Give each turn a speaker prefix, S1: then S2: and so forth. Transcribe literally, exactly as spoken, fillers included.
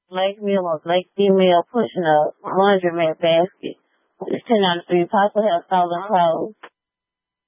S1: black male or black female pushing a laundromat basket. It's ten out of three. Possibly have stolen clothes.